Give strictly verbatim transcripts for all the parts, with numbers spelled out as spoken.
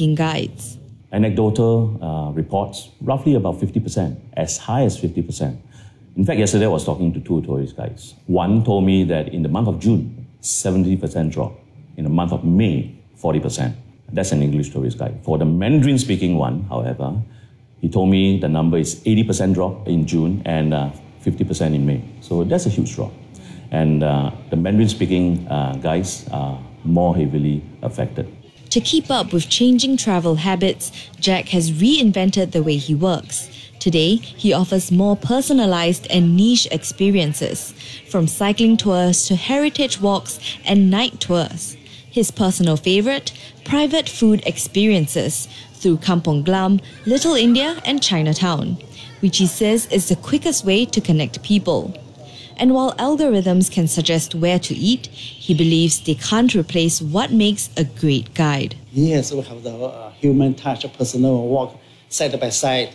English-speaking guides. Anecdotal uh, reports, roughly about fifty percent, as high as fifty percent. In fact, yesterday I was talking to two tourist guides. One told me that in the month of June, seventy percent drop. In the month of May, forty percent. That's an English tourist guide. For the Mandarin-speaking one, however, he told me the number is eighty percent drop in June and uh, fifty percent in May. So that's a huge drop. And uh, the Mandarin-speaking uh, guys are more heavily affected. To keep up with changing travel habits, Jack has reinvented the way he works. Today, he offers more personalized and niche experiences, from cycling tours to heritage walks and night tours. His personal favorite, private food experiences through Kampong Glam, Little India and Chinatown, which he says is the quickest way to connect people. And while algorithms can suggest where to eat, he believes they can't replace what makes a great guide. Yes, we have the uh, human touch, personal walk side by side.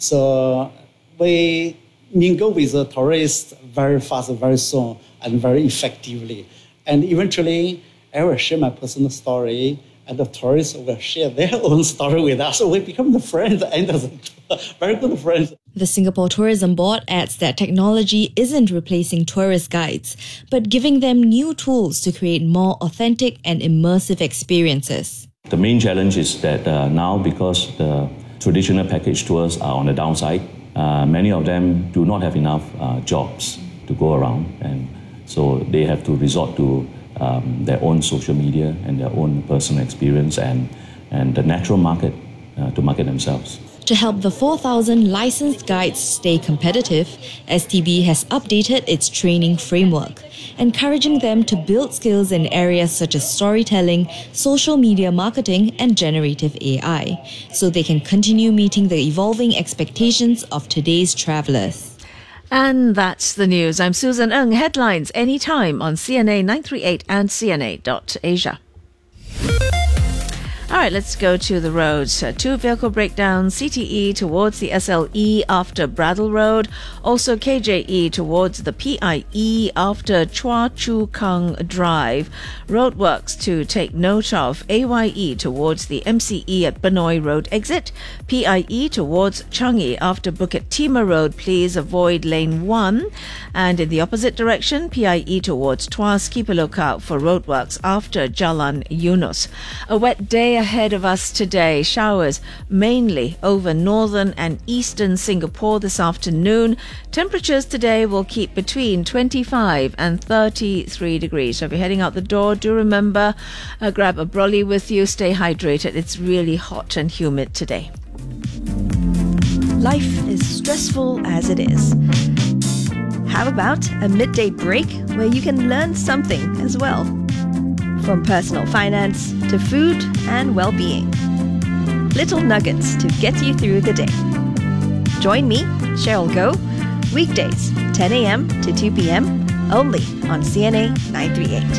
So we mingle with the tourists very fast, very soon, and very effectively. And eventually, I will share my personal story, and the tourists will share their own story with us. So we become the friends, and very good friends. The Singapore Tourism Board adds that technology isn't replacing tourist guides, but giving them new tools to create more authentic and immersive experiences. The main challenge is that uh, now, because the traditional package tours are on the downside, uh, many of them do not have enough uh, jobs to go around, and so they have to resort to um, their own social media and their own personal experience and, and the natural market uh, to market themselves. To help the four thousand licensed guides stay competitive, S T B has updated its training framework, encouraging them to build skills in areas such as storytelling, social media marketing, and generative A I, so they can continue meeting the evolving expectations of today's travellers. And that's the news. I'm Susan Ng. Headlines anytime on C N A nine three eight and C N A dot Asia. All right, let's go to the roads. Uh, two vehicle breakdowns, C T E towards the S L E after Bradel Road. Also K J E towards the P I E after Chua Chu Kang Drive. Roadworks to take note of. A Y E towards the M C E at Benoi Road exit. P I E towards Changi after Bukit Timah Road. Please avoid lane one. And in the opposite direction, P I E towards Tuas. Keep a lookout for roadworks after Jalan Yunus. A wet day ahead of us today. Showers mainly over northern and eastern Singapore this afternoon. Temperatures today will keep between twenty-five and thirty-three degrees. So if you're heading out the door, do remember, uh, grab a brolly with you. Stay hydrated. It's really hot and humid today. Life is stressful as it is. How about a midday break where you can learn something as well? From personal finance to food and well-being. Little nuggets to get you through the day. Join me, Cheryl Goh, weekdays ten a.m. to two p.m. only on C N A nine three eight.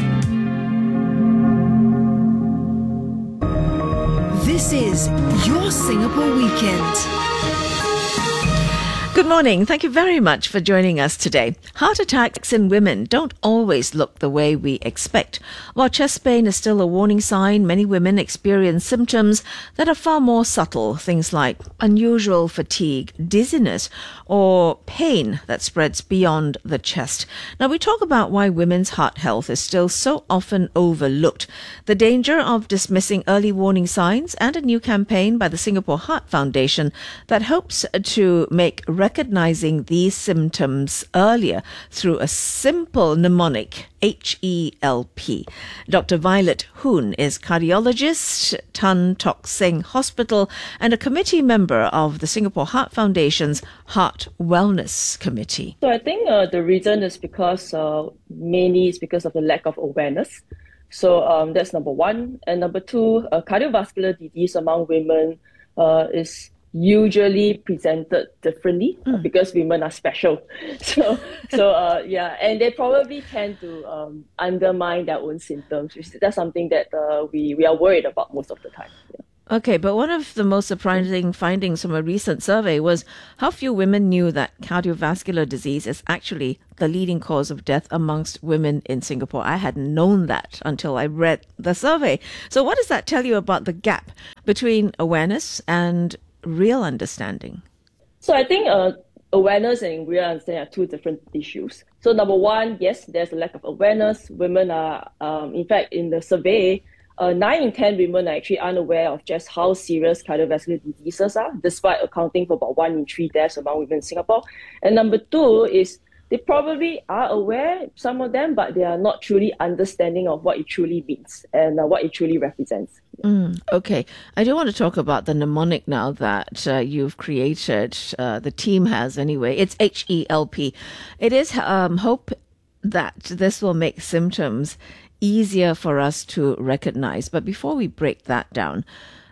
This is your Singapore Weekend. Good morning. Thank you very much for joining us today. Heart attacks in women don't always look the way we expect. While chest pain is still a warning sign, many women experience symptoms that are far more subtle. Things like unusual fatigue, dizziness, or pain that spreads beyond the chest. Now, we talk about why women's heart health is still so often overlooked, the danger of dismissing early warning signs, and a new campaign by the Singapore Heart Foundation that hopes to make recognizing these symptoms earlier through a simple mnemonic, H E L P. Doctor Violet Hoon is cardiologist, Tan Tock Seng Hospital, and a committee member of the Singapore Heart Foundation's Heart Wellness Committee. So I think uh, the reason is because uh, mainly it's because of the lack of awareness. So um, that's number one. And number two, uh, cardiovascular disease among women uh, is usually presented differently mm. because women are special. So, so uh, yeah, and they probably tend to um, undermine their own symptoms, which that's something that uh, we, we are worried about most of the time. Yeah. Okay, but one of the most surprising findings from a recent survey was how few women knew that cardiovascular disease is actually the leading cause of death amongst women in Singapore. I hadn't known that until I read the survey. So what does that tell you about the gap between awareness and real understanding? So I think uh, awareness and real understanding are two different issues. So number one, yes, there's a lack of awareness. Women are, um, in fact, in the survey, Uh, nine in ten women are actually unaware of just how serious cardiovascular diseases are, despite accounting for about one in three deaths among women in Singapore. And number two is they probably are aware, some of them, but they are not truly understanding of what it truly means and uh, what it truly represents. Mm, okay. I do want to talk about the mnemonic now that uh, you've created, uh, the team has anyway. It's H E L P. It is um, hope that this will make symptoms easier for us to recognize. But before we break that down,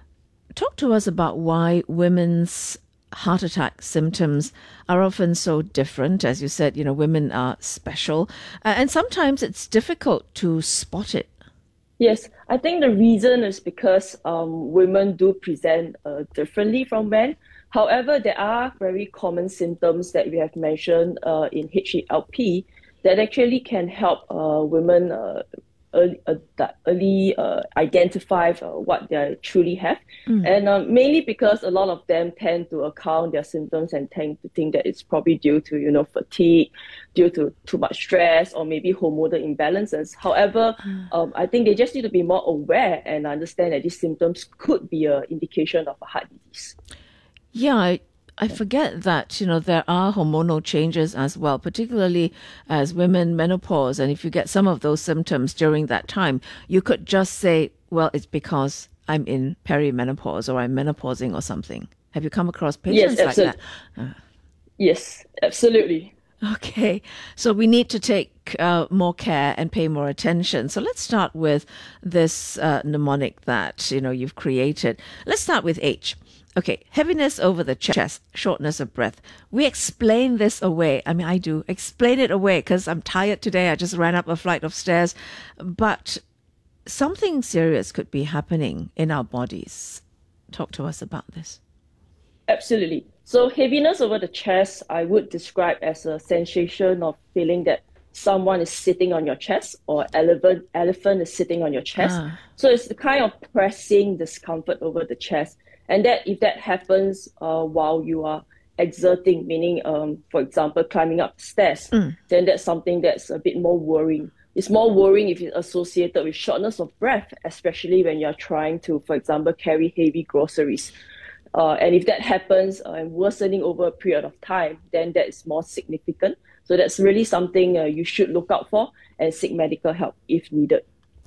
talk to us about why women's heart attack symptoms are often so different. As you said, you know, women are special, uh, and sometimes it's difficult to spot it. Yes, I think the reason is because um, women do present uh, differently from men. However, there are very common symptoms that we have mentioned uh, in H E L P that actually can help uh, women uh, early, uh, early uh, identify uh, what they truly have. Mm. And uh, mainly because a lot of them tend to account their symptoms and tend to think that it's probably due to, you know, fatigue, due to too much stress, or maybe hormonal imbalances. However, mm. um, I think they just need to be more aware and understand that these symptoms could be an indication of a heart disease. Yeah, I, I forget that, you know, there are hormonal changes as well, particularly as women menopause. And if you get some of those symptoms during that time, you could just say, well, it's because I'm in perimenopause or I'm menopausing or something. Have you come across patients yes, like that? Uh. Yes, absolutely. Okay, so we need to take uh, more care and pay more attention. So let's start with this uh, mnemonic that, you know, you've created. Let's start with H. Okay, heaviness over the chest, shortness of breath. We explain this away. I mean, I do explain it away because I'm tired today. I just ran up a flight of stairs. But something serious could be happening in our bodies. Talk to us about this. Absolutely. So heaviness over the chest, I would describe as a sensation of feeling that someone is sitting on your chest or elephant, elephant is sitting on your chest. Ah. So it's the kind of pressing discomfort over the chest. And that if that happens uh, while you are exerting, meaning, um, for example, climbing up stairs, mm. then that's something that's a bit more worrying. It's more worrying if it's associated with shortness of breath, especially when you're trying to, for example, carry heavy groceries. Uh, and if that happens uh, and worsening over a period of time, then that is more significant. So that's really something uh, you should look out for and seek medical help if needed.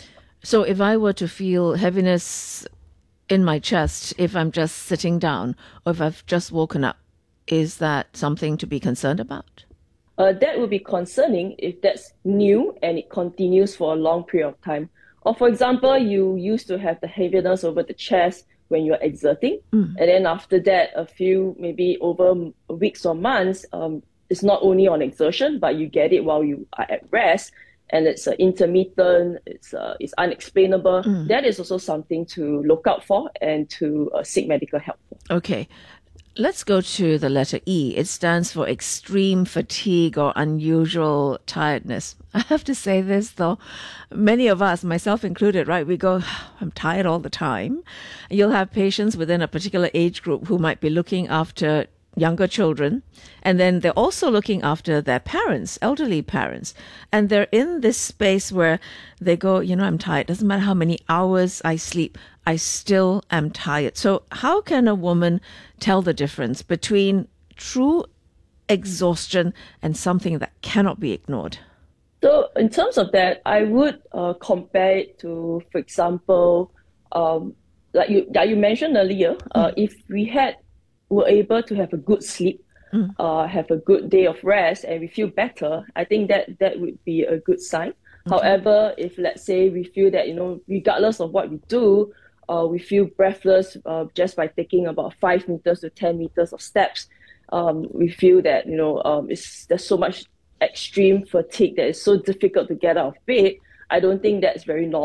So if I were to feel heaviness in my chest, if I'm just sitting down or if I've just woken up, is that something to be concerned about? Uh, that would be concerning if that's new and it continues for a long period of time. Or for example, you used to have the heaviness over the chest when you're exerting. Mm. And then after that, a few, maybe over weeks or months, um, it's not only on exertion, but you get it while you are at rest. And it's uh, intermittent, it's uh, it's unexplainable. Mm. That is also something to look out for and to uh, seek medical help for. Okay. Let's go to the letter E. It stands for extreme fatigue or unusual tiredness. I have to say this, though. Many of us, myself included, right, we go, I'm tired all the time. You'll have patients within a particular age group who might be looking after younger children, and then they're also looking after their parents, elderly parents, and they're in this space where they go, you know, I'm tired. Doesn't matter how many hours I sleep, I still am tired. So how can a woman tell the difference between true exhaustion and something that cannot be ignored? So in terms of that, I would uh, compare it to, for example, um, like you, like you mentioned earlier, uh, mm. if we had were able to have a good sleep, mm. uh, have a good day of rest, and we feel better, I think that that would be a good sign. Okay. However, if let's say we feel that, you know, regardless of what we do, uh, we feel breathless uh, just by taking about five meters to ten meters of steps, um, we feel that, you know, um, it's, there's so much extreme fatigue that it's so difficult to get out of bed, I don't think that's very normal.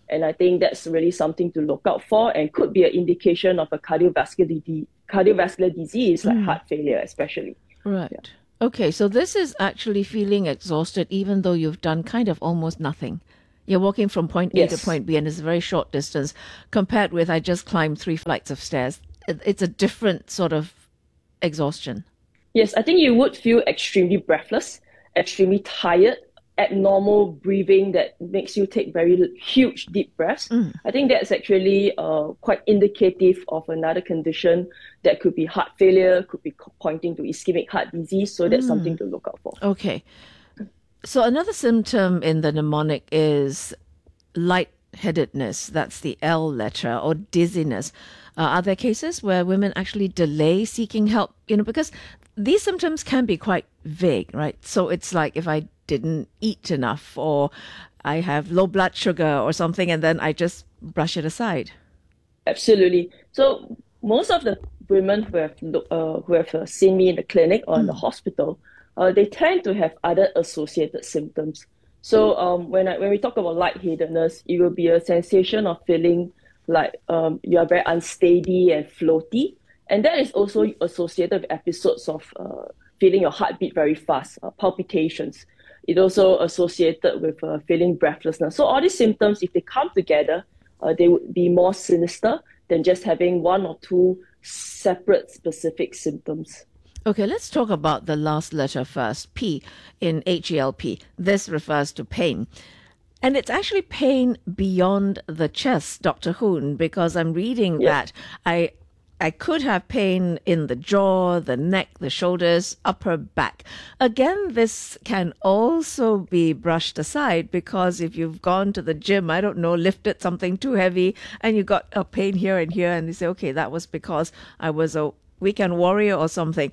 And I think that's really something to look out for and could be an indication of a cardiovascular, di- cardiovascular disease like mm. heart failure especially. Right. Yeah. Okay, so this is actually feeling exhausted even though you've done kind of almost nothing. You're walking from point A yes. to point B and it's a very short distance compared with I just climbed three flights of stairs. It's a different sort of exhaustion. Yes, I think you would feel extremely breathless, extremely tired, abnormal breathing that makes you take very huge deep breaths. Mm. I think that's actually uh, quite indicative of another condition that could be heart failure, could be pointing to ischemic heart disease. So that's mm. something to look out for. Okay. So another symptom in the mnemonic is lightheadedness. That's the L letter, or dizziness. Uh, are there cases where women actually delay seeking help? You know, because these symptoms can be quite vague, right? So it's like if I didn't eat enough or I have low blood sugar or something and then I just brush it aside. Absolutely. So most of the women who have uh, who have uh, seen me in the clinic or mm. in the hospital, uh, they tend to have other associated symptoms. So um, when I, when we talk about lightheadedness, it will be a sensation of feeling like um, you are very unsteady and floaty. And that is also associated with episodes of uh, feeling your heartbeat very fast, uh, palpitations. It's also associated with uh, feeling breathlessness. So all these symptoms, if they come together, uh, they would be more sinister than just having one or two separate specific symptoms. Okay, let's talk about the last letter first, P in H E L P. This refers to pain. And it's actually pain beyond the chest, Doctor Hoon, because I'm reading yes. that I I could have pain in the jaw, the neck, the shoulders, upper back. Again, this can also be brushed aside because if you've gone to the gym, I don't know, lifted something too heavy and you got a pain here and here and you say, okay, that was because I was a weekend warrior or something.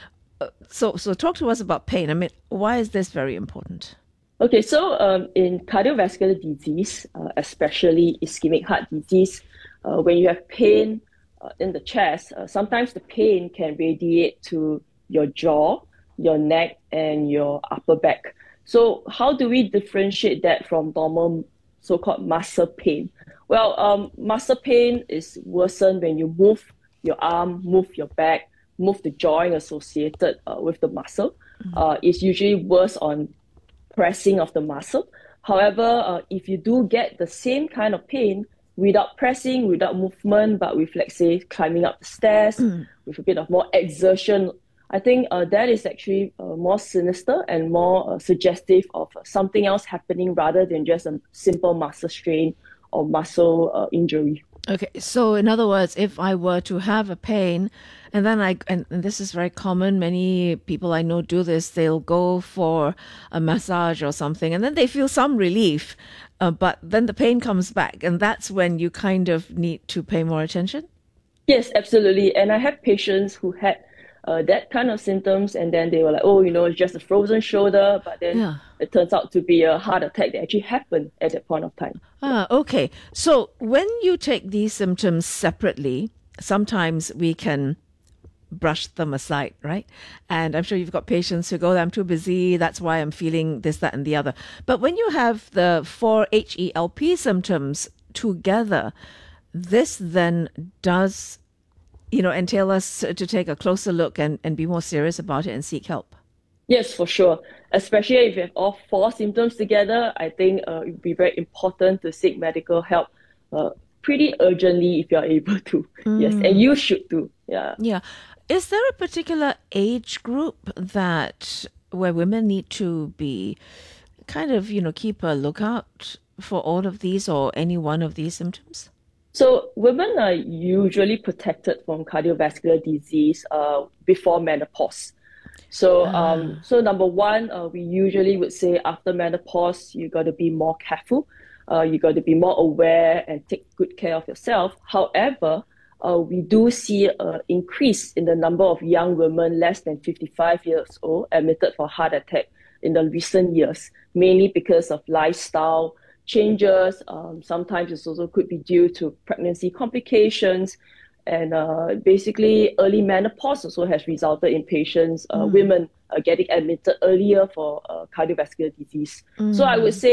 So, so talk to us about pain. I mean, why is this very important? Okay, so um, in cardiovascular disease, uh, especially ischemic heart disease, uh, when you have pain uh, in the chest, uh, sometimes the pain can radiate to your jaw, your neck, and your upper back. So how do we differentiate that from normal so-called muscle pain? Well, um, muscle pain is worsened when you move your arm, move your back, move the joint associated uh, with the muscle. Mm-hmm. Uh, it's usually worse on pressing of the muscle. However, uh, if you do get the same kind of pain without pressing, without movement, but with, let's say, climbing up the stairs, mm. with a bit of more exertion, I think uh, that is actually uh, more sinister and more uh, suggestive of uh, something else happening rather than just a simple muscle strain or muscle uh, injury. Okay, so in other words, if I were to have a pain, and then I, and, and this is very common, many people I know do this, they'll go for a massage or something, and then they feel some relief, uh, but then the pain comes back, and that's when you kind of need to pay more attention? Yes, absolutely. And I have patients who had uh, that kind of symptoms, and then they were like, oh, you know, it's just a frozen shoulder, but then yeah. it turns out to be a heart attack that actually happened at that point of time. Ah, okay. So when you take these symptoms separately, sometimes we can brush them aside, right? And I'm sure you've got patients who go, I'm too busy, that's why I'm feeling this, that, and the other. But when you have the four H E L P symptoms together, this then does, you know, entail us to take a closer look and, and be more serious about it and seek help. Yes, for sure. Especially if you have all four symptoms together, I think uh, it would be very important to seek medical help uh, pretty urgently if you're able to. Mm. Yes, and you should too. Yeah. Yeah. Is there a particular age group that where women need to be kind of, you know, keep a lookout for all of these or any one of these symptoms? So women are usually protected from cardiovascular disease uh, before menopause. So, um, so number one, uh, we usually would say after menopause, you got to be more careful. Uh, you got to be more aware and take good care of yourself. However, uh, we do see an increase in the number of young women less than fifty-five years old admitted for heart attack in the recent years, mainly because of lifestyle changes. Um, sometimes it also could be due to pregnancy complications. And uh, basically, early menopause also has resulted in patients, uh, mm. women uh, getting admitted earlier for uh, cardiovascular disease. Mm. So I would say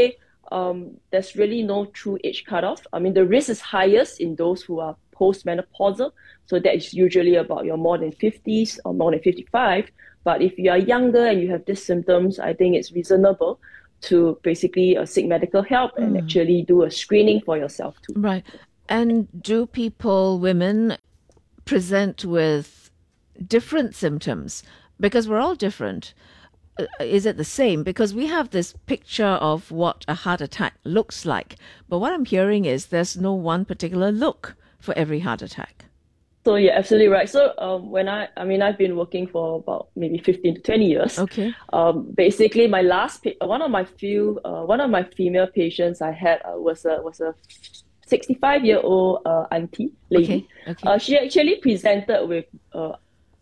um, there's really no true age cutoff. I mean, the risk is highest in those who are postmenopausal. So that is usually about your more than fifties or more than fifty-five. But if you are younger and you have these symptoms, I think it's reasonable to basically uh, seek medical help and Mm. actually do a screening for yourself too. Right. And do people, women, present with different symptoms? Because we're all different. Uh, Is it the same? Because we have this picture of what a heart attack looks like. But what I'm hearing is there's no one particular look for every heart attack. So you're absolutely right. So um, when I, I mean, I've been working for about maybe fifteen to twenty years. Okay. Um, basically, my last, pa- one of my few, uh, one of my female patients I had uh, was a was a sixty-five year old uh, auntie lady. Okay, okay. Uh, she actually presented with uh,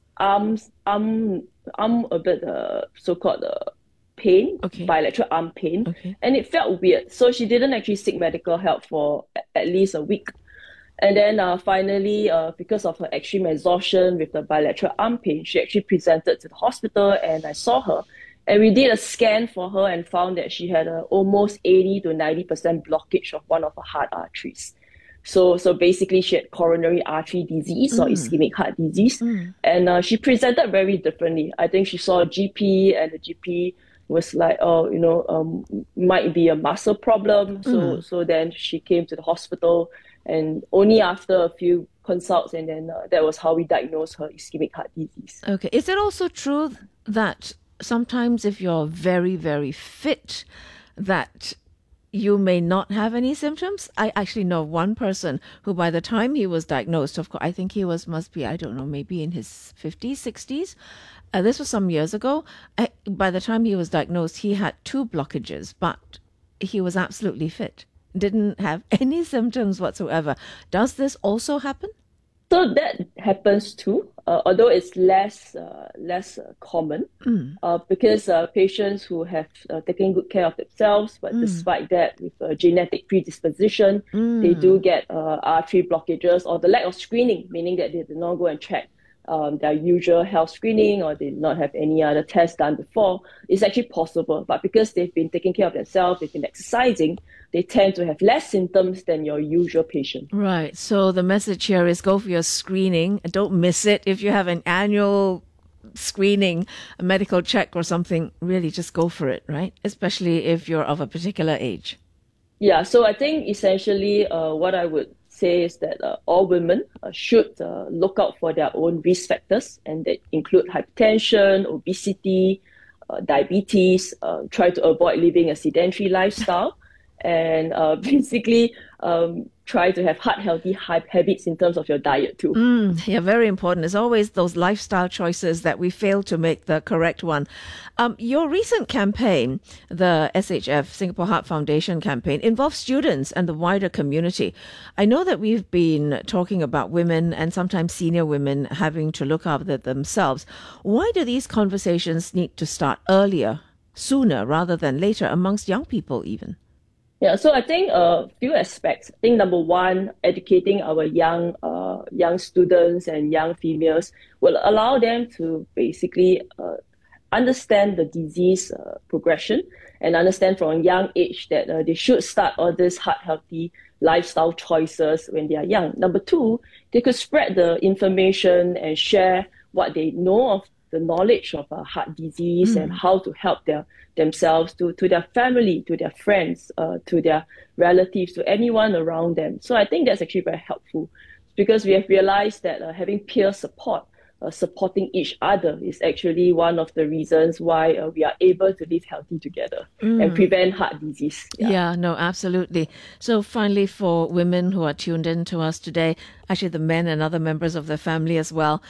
arms, arm, arm a bit uh, so-called uh, pain, Okay. bilateral arm pain, Okay. and it felt weird. So she didn't actually seek medical help for a- at least a week. And then uh, finally, uh, because of her extreme exhaustion with the bilateral arm pain, she actually presented to the hospital and I saw her. And we did a scan for her and found that she had a almost eighty to ninety percent blockage of one of her heart arteries. So, so basically, she had coronary artery disease or ischemic heart disease. And uh, she presented very differently. I think she saw a G P and the G P was like, oh, you know, um, might be a muscle problem. So, so then she came to the hospital. And only after a few consults, and then uh, that was how we diagnosed her ischemic heart disease. Okay. Is it also true that sometimes if you're very, very fit, that you may not have any symptoms? I actually know one person who by the time he was diagnosed, of course, I think he was, must be, I don't know, maybe in his fifties, sixties. Uh, this was some years ago. I, by the time he was diagnosed, he had two blockages, but he was absolutely fit. Didn't have any symptoms whatsoever. Does this also happen? So that happens too, uh, although it's less uh, less uh, common uh, because uh, patients who have uh, taken good care of themselves, but despite that, with a genetic predisposition, they do get uh, artery blockages or the lack of screening, meaning that they did not go and check um, their usual health screening or they did not have any other tests done before. It's actually possible, but because they've been taking care of themselves, they've been exercising, they tend to have less symptoms than your usual patient. Right. So the message here is go for your screening. Don't miss it. If you have an annual screening, a medical check or something, really just go for it, right? Especially if you're of a particular age. Yeah, so I think essentially uh, what I would say is that uh, all women uh, should uh, look out for their own risk factors, and that include hypertension, obesity, uh, diabetes, uh, try to avoid living a sedentary lifestyle, and uh, basically um, try to have heart-healthy habits in terms of your diet too. Mm, yeah, very important. It's always those lifestyle choices that we fail to make the correct one. Um, your recent campaign, the S H F, Singapore Heart Foundation campaign, involves students and the wider community. I know that we've been talking about women and sometimes senior women having to look after themselves. Why do these conversations need to start earlier, sooner rather than later, amongst young people even? Yeah, so I think a few aspects. I think number one, educating our young uh, young students and young females will allow them to basically uh, understand the disease uh, progression and understand from a young age that uh, they should start all these heart-healthy lifestyle choices when they are young. Number two, they could spread the information and share what they know of the knowledge of uh, heart disease mm. and how to help their themselves, to, to their family, to their friends, uh, to their relatives, to anyone around them. So I think that's actually very helpful because we have realized that uh, having peer support, uh, supporting each other is actually one of the reasons why uh, we are able to live healthy together mm. and prevent heart disease. Yeah. yeah, no, absolutely. So finally, for women who are tuned in to us today, actually the men and other members of their family as well,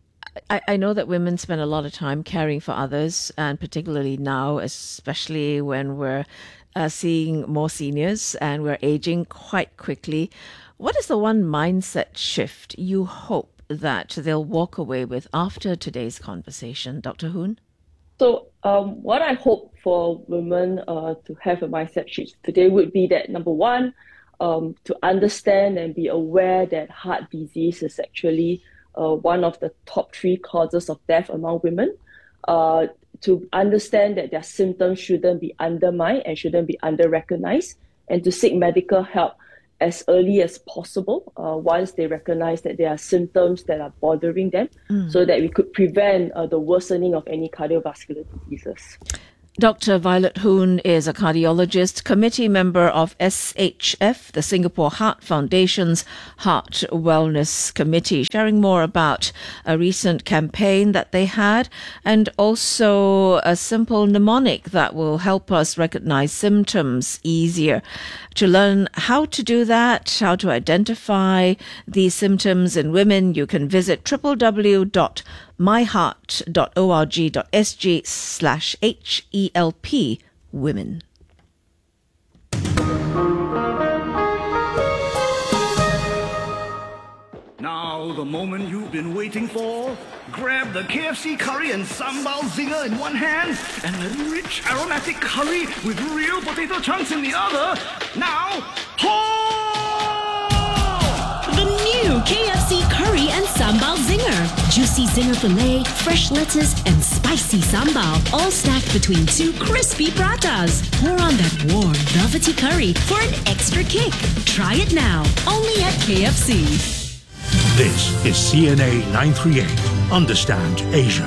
I, I know that women spend a lot of time caring for others, and particularly now, especially when we're uh, seeing more seniors and we're aging quite quickly. What is the one mindset shift you hope that they'll walk away with after today's conversation, Doctor Hoon? So um, what I hope for women uh, to have a mindset shift today would be that, number one, um, to understand and be aware that heart disease is actually Uh, one of the top three causes of death among women. Uh, to understand that their symptoms shouldn't be undermined and shouldn't be under-recognized, and to seek medical help as early as possible uh, once they recognize that there are symptoms that are bothering them, mm. so that we could prevent uh, the worsening of any cardiovascular diseases. Doctor Violet Hoon is a cardiologist, committee member of S H F, the Singapore Heart Foundation's Heart Wellness Committee, sharing more about a recent campaign that they had and also a simple mnemonic that will help us recognize symptoms easier. To learn how to do that, how to identify these symptoms in women, you can visit w w w dot my heart dot org dot s g slash H E L P women. Now, the moment you've been waiting for. Grab the K F C curry and sambal zinger in one hand and the rich aromatic curry with real potato chunks in the other. Now, pour! The new K F C curry and sambal zinger. Juicy zinger filet, fresh lettuce, and spicy sambal, all stacked between two crispy pratas. Pour on that warm, velvety curry for an extra kick. Try it now, only at K F C. This is C N A nine thirty-eight. Understand Asia.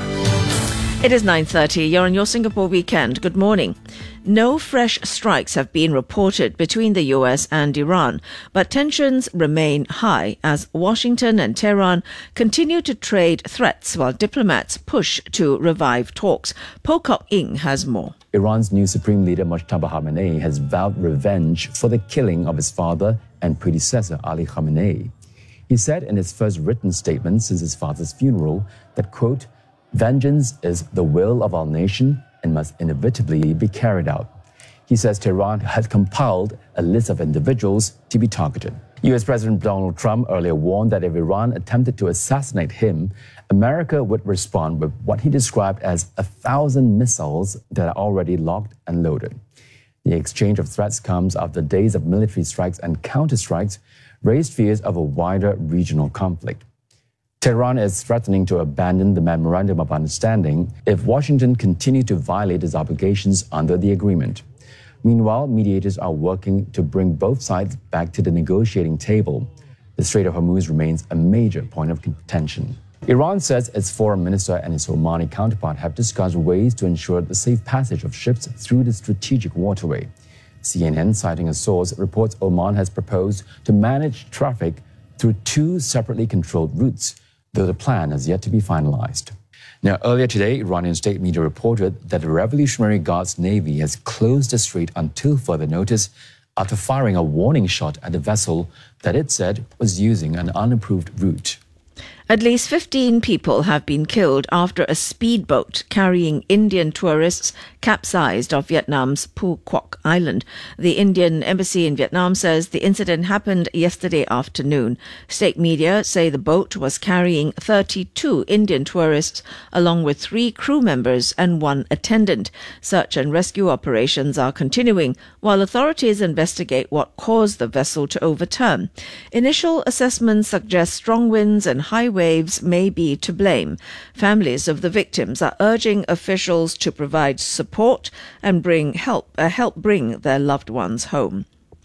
It is nine thirty. You're on your Singapore weekend. Good morning. No fresh strikes have been reported between the U S and Iran, but tensions remain high as Washington and Tehran continue to trade threats while diplomats push to revive talks. Po Kok Ing has more. Iran's new Supreme Leader Mojtaba Khamenei has vowed revenge for the killing of his father and predecessor Ali Khamenei. He said in his first written statement since his father's funeral that, quote, vengeance is the will of our nation and must inevitably be carried out. He says Tehran had compiled a list of individuals to be targeted. U S President Donald Trump earlier warned that if Iran attempted to assassinate him, America would respond with what he described as a thousand missiles that are already locked and loaded. The exchange of threats comes after days of military strikes and counterstrikes raised fears of a wider regional conflict. Tehran is threatening to abandon the Memorandum of Understanding if Washington continues to violate its obligations under the agreement. Meanwhile, mediators are working to bring both sides back to the negotiating table. The Strait of Hormuz remains a major point of contention. Iran says its foreign minister and its Omani counterpart have discussed ways to ensure the safe passage of ships through the strategic waterway. C N N, citing a source, reports Oman has proposed to manage traffic through two separately controlled routes, though the plan has yet to be finalized. Now, earlier today, Iranian state media reported that the Revolutionary Guards Navy has closed the strait until further notice after firing a warning shot at a vessel that it said was using an unapproved route. At least fifteen people have been killed after a speedboat carrying Indian tourists capsized off Vietnam's Phu Quoc Island. The Indian embassy in Vietnam says the incident happened yesterday afternoon. State media say the boat was carrying thirty-two Indian tourists along with three crew members and one attendant. Search and rescue operations are continuing while authorities investigate what caused the vessel to overturn. Initial assessments suggest strong winds and high waves may be to blame. Families of the victims are urging officials to provide support and bring help, uh, help bring their loved ones home.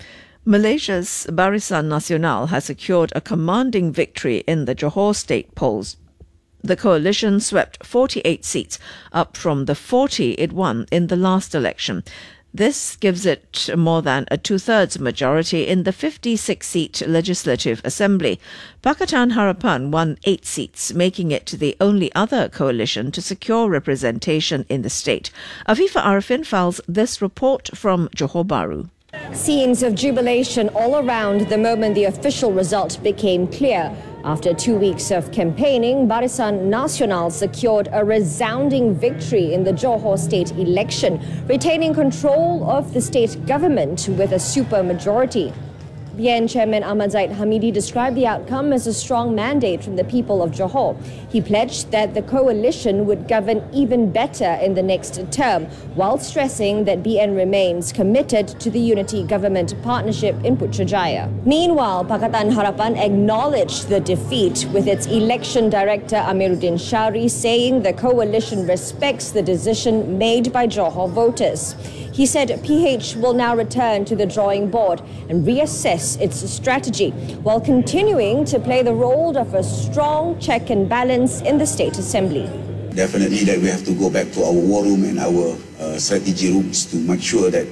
Malaysia's Barisan Nasional has secured a commanding victory in the Johor state polls. The coalition swept forty-eight seats, up from the forty it won in the last election. This gives it more than a two-thirds majority in the fifty-six-seat Legislative Assembly. Pakatan Harapan won eight seats, making it the only other coalition to secure representation in the state. Afifa Arifin files this report from Johor Bahru. Scenes of jubilation all around the moment the official result became clear. After two weeks of campaigning, Barisan Nasional secured a resounding victory in the Johor state election, retaining control of the state government with a supermajority. B N Chairman Ahmad Zaid Hamidi described the outcome as a strong mandate from the people of Johor. He pledged that the coalition would govern even better in the next term, while stressing that B N remains committed to the unity government partnership in Putrajaya. Meanwhile, Pakatan Harapan acknowledged the defeat, with its election director Amiruddin Shari saying the coalition respects the decision made by Johor voters. He said P H will now return to the drawing board and reassess its strategy, while continuing to play the role of a strong check and balance in the State Assembly. Definitely that we have to go back to our war room and our uh, strategy rooms to make sure that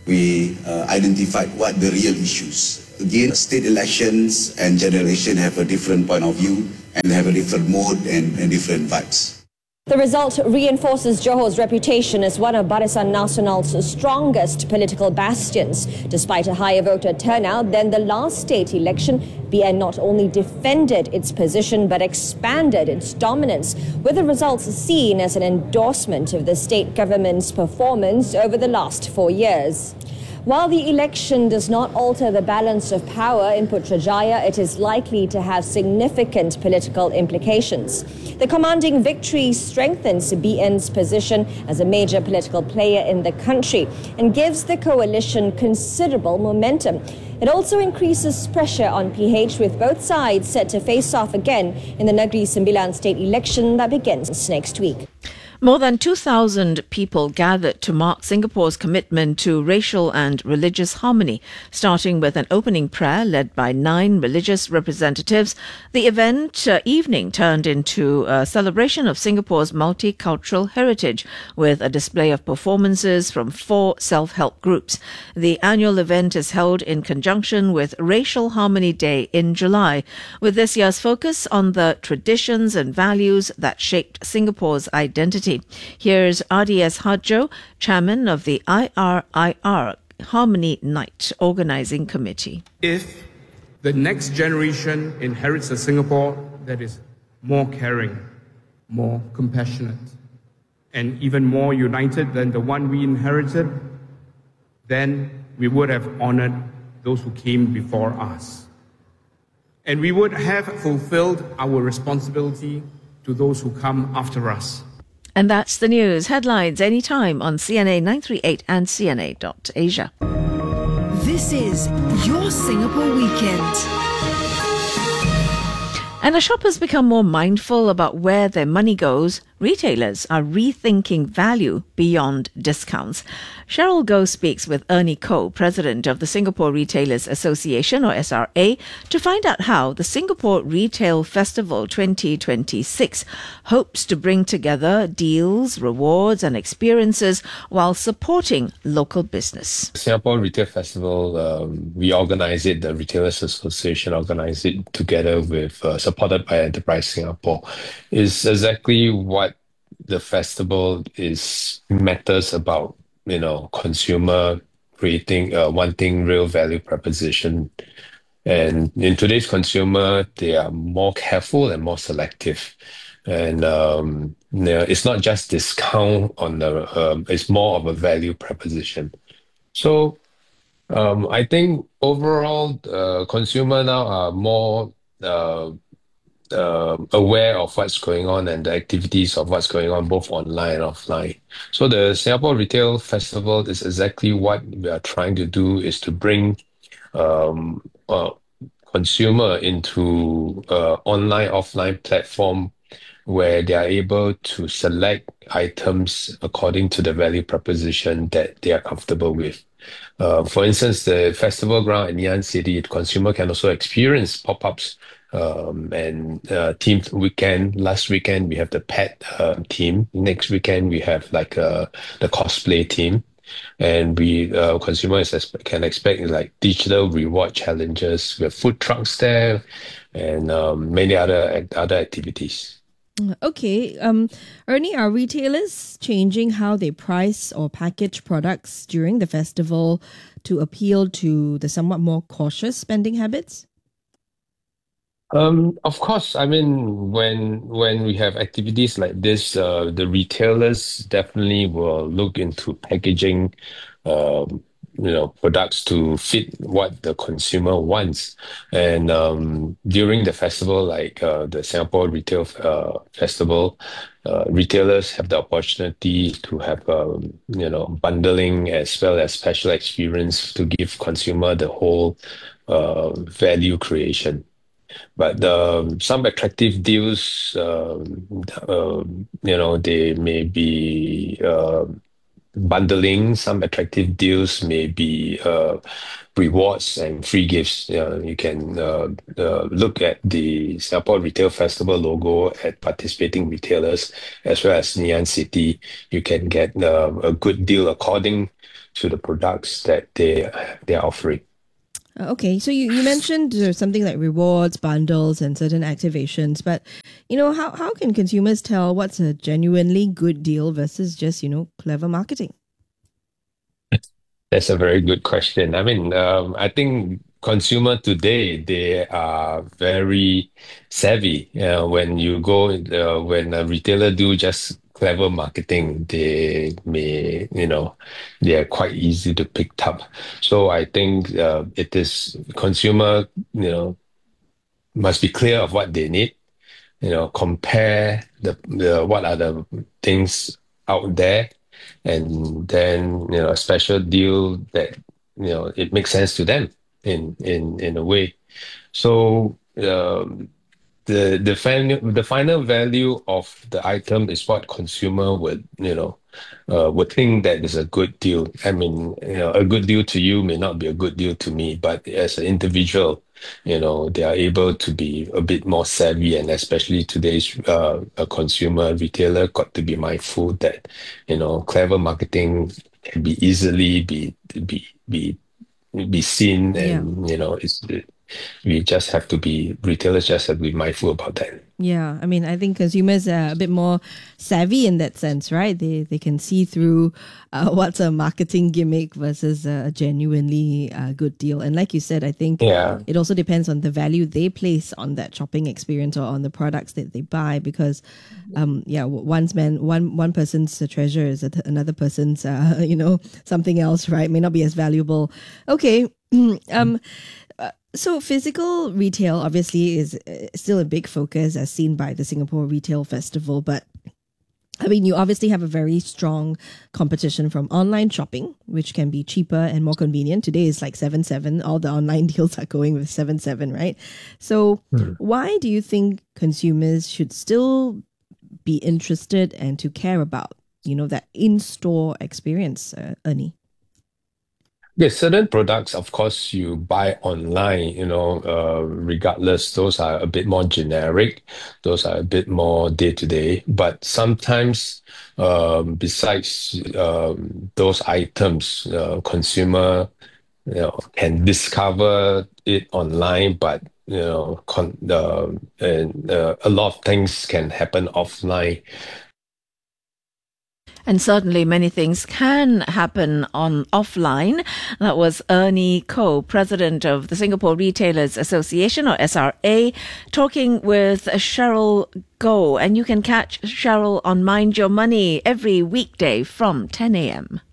we uh, identify what the real issues. Again, state elections and general election have a different point of view and have a different mode and, and different vibes. The result reinforces Johor's reputation as one of Barisan Nasional's strongest political bastions. Despite a higher voter turnout than the last state election, B N not only defended its position but expanded its dominance, with the results seen as an endorsement of the state government's performance over the last four years. While the election does not alter the balance of power in Putrajaya, it is likely to have significant political implications. The commanding victory strengthens B N's position as a major political player in the country and gives the coalition considerable momentum. It also increases pressure on P H, with both sides set to face off again in the Negeri Sembilan state election that begins next week. More than two thousand people gathered to mark Singapore's commitment to racial and religious harmony, starting with an opening prayer led by nine religious representatives. The event uh, evening turned into a celebration of Singapore's multicultural heritage, with a display of performances from four self-help groups. The annual event is held in conjunction with Racial Harmony Day in July, with this year's focus on the traditions and values that shaped Singapore's identity. Here's R D S Hadjo, chairman of the I R I R Harmony Night Organising Committee. If the next generation inherits a Singapore that is more caring, more compassionate, and even more united than the one we inherited, then we would have honoured those who came before us. And we would have fulfilled our responsibility to those who come after us. And that's the news. Headlines anytime on C N A nine three eight and C N A dot asia. This is Your Singapore Weekend. And as shoppers become more mindful about where their money goes, retailers are rethinking value beyond discounts. Cheryl Goh speaks with Ernie Koh, president of the Singapore Retailers Association, or S R A, to find out how the Singapore Retail Festival twenty twenty-six hopes to bring together deals, rewards and experiences while supporting local business. Singapore Retail Festival, um, we organize it, the Retailers Association organize it together with, uh, supported by Enterprise Singapore, is exactly what the festival is matters about, you know, consumer creating, uh, wanting real value proposition. And in today's consumer, they are more careful and more selective. And um, you know, it's not just discount on the, um, it's more of a value proposition. So um, I think overall, uh, consumer now are more uh, Uh, aware of what's going on and the activities of what's going on both online and offline. So the Singapore Retail Festival is exactly what we are trying to do, is to bring um, uh, consumer into uh, online offline platform where they are able to select items according to the value proposition that they are comfortable with. Uh, for instance, the festival ground in Ngee Ann City, the consumer can also experience pop-ups um, and uh, themed weekend. Last weekend, we have the pet uh, team. Next weekend, we have like uh, the cosplay team. And we uh, consumers can expect like digital reward challenges. We have food trucks there and um, many other other activities. Okay, um, Ernie, are retailers changing how they price or package products during the festival to appeal to the somewhat more cautious spending habits? Um, of course, I mean, when when we have activities like this, uh, the retailers definitely will look into packaging um, you know, products to fit what the consumer wants. And um, during the festival, like uh, the Singapore Retail uh, Festival, uh, retailers have the opportunity to have, um, you know, bundling as well as special experience to give consumer the whole uh, value creation. But um, some attractive deals, um, uh, you know, they may be uh, bundling. Some attractive deals may be uh, rewards and free gifts. Uh, you can uh, uh, look at the Singapore Retail Festival logo at participating retailers as well as Ngee Ann City. You can get uh, a good deal according to the products that they they are offering. Uh, Okay, so you, you mentioned uh, something like rewards, bundles, and certain activations, but you know, how, how can consumers tell what's a genuinely good deal versus just, you know, clever marketing? That's a very good question. I mean, um, I think consumer today, they are very savvy. Uh, when you go, uh, when a retailer do just clever marketing, they may, you know, they are quite easy to pick up. So I think uh, it is consumer, you know, must be clear of what they need, you know, compare the, the what are the things out there, and then, you know, a special deal that, you know, it makes sense to them in in in a way. So um, the the final the final value of the item is what consumer would, you know, uh, would think that is a good deal. I mean, you know, a good deal to you may not be a good deal to me, but as an individual, you know, they are able to be a bit more savvy, and especially today's uh, a consumer retailer got to be mindful that, you know, clever marketing can be easily be be be be seen, and you know, it's we just have to be retailers just have to be mindful about that. Yeah, I mean, I think consumers are a bit more savvy in that sense, right? They they can see through uh, what's a marketing gimmick versus a genuinely uh, good deal. And like you said, I think Yeah. it also depends on the value they place on that shopping experience or on the products that they buy. Because, um, yeah, w- one's man, one one person's uh, treasure is a- another person's, uh, you know, something else, right? May not be as valuable. Okay, um. So physical retail obviously is uh, still a big focus as seen by the Singapore Retail Festival, but I mean, you obviously have a very strong competition from online shopping, which can be cheaper and more convenient. Today is like seven seven. All the online deals are going with seven seven, right? So Hmm. why do you think consumers should still be interested and to care about, you know, that in-store experience, uh, Ernie? Yes, certain products, of course, you buy online, you know, uh, regardless, those are a bit more generic, those are a bit more day-to-day. But sometimes, um, besides um, those items, uh, consumer, you know, can discover it online, but you know, con uh, and uh, a lot of things can happen offline. And certainly many things can happen on offline. That was Ernie Koh, president of the Singapore Retailers Association, or S R A, talking with Cheryl Goh. And you can catch Cheryl on Mind Your Money every weekday from ten a.m.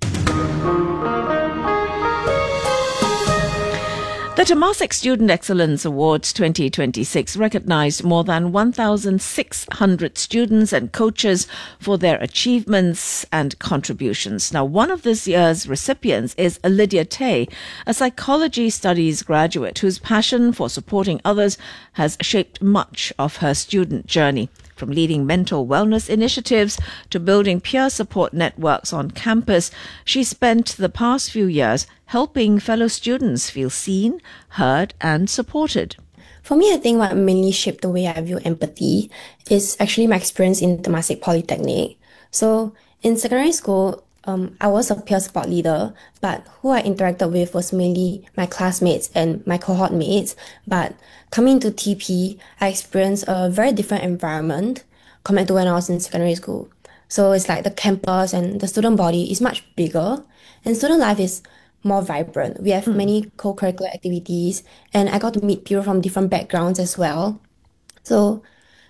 The Temasek Student Excellence Awards twenty twenty-six recognized more than one thousand six hundred students and coaches for their achievements and contributions. Now, one of this year's recipients is Lydia Tay, a psychology studies graduate whose passion for supporting others has shaped much of her student journey. From leading mental wellness initiatives to building peer support networks on campus, she spent the past few years helping fellow students feel seen, heard, and supported. For me, I think what mainly shaped the way I view empathy is actually my experience in Temasek Polytechnic. So in secondary school, um, I was a peer support leader, but who I interacted with was mainly my classmates and my cohort mates. But coming to T P, I experienced a very different environment compared to when I was in secondary school. So it's like the campus and the student body is much bigger, and student life is more vibrant. We have many co-curricular activities, and I got to meet people from different backgrounds as well. So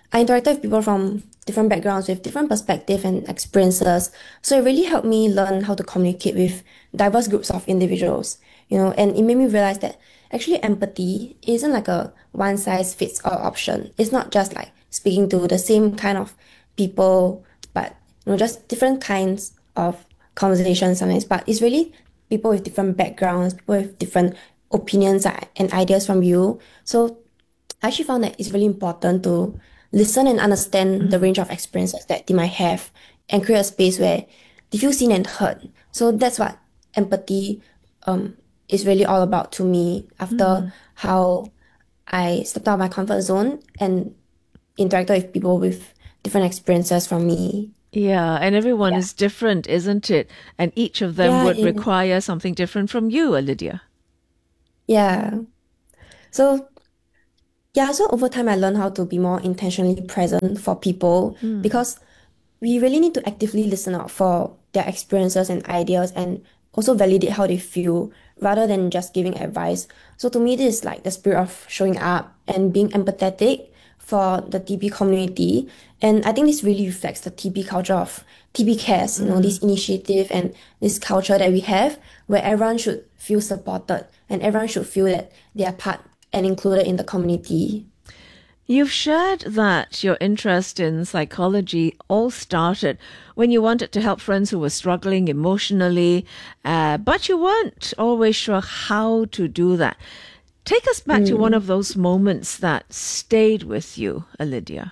I interacted with people from different backgrounds with different perspectives and experiences. So it really helped me learn how to communicate with diverse groups of individuals, you know, and it made me realize that actually empathy isn't like a one size fits all option. It's not just like speaking to the same kind of people, but you know, just different kinds of conversations sometimes. But it's really people with different backgrounds, people with different opinions and ideas from you. So I actually found that it's really important to listen and understand mm-hmm. the range of experiences that they might have and create a space where they feel seen and heard. So that's what empathy um, is really all about to me after mm-hmm. how I stepped out of my comfort zone and interacted with people with different experiences from me. Yeah, and everyone yeah. is different, isn't it? And each of them yeah, would in, require something different from you, Lydia. Yeah. So, yeah, so over time I learned how to be more intentionally present for people mm. because we really need to actively listen out for their experiences and ideas and also validate how they feel rather than just giving advice. So to me, this is like the spirit of showing up and being empathetic for the T B community. And I think this really reflects the T B culture of T B Cares, you know, mm. this initiative and this culture that we have where everyone should feel supported and everyone should feel that they are part and included in the community. You've shared that your interest in psychology all started when you wanted to help friends who were struggling emotionally, uh, but you weren't always sure how to do that. Take us back mm. to one of those moments that stayed with you, Lydia.